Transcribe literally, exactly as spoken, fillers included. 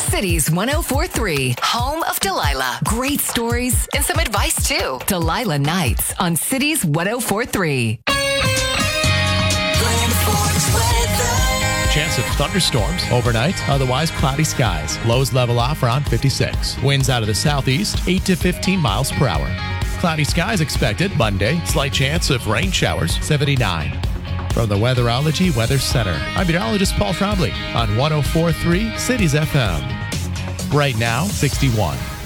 Cities one oh four point three, home of Delilah. Great stories and some advice, too. Delilah Nights on Cities one oh four point three. Chance of thunderstorms overnight, otherwise cloudy skies. Lows level off around fifty-six. Winds out of the southeast, eight to fifteen miles per hour. Cloudy skies expected Monday. Slight chance of rain showers, seventy-nine. From the Weatherology Weather Center, I'm meteorologist Paul Trombley on one oh four point three Cities F M. Right now, sixty-one.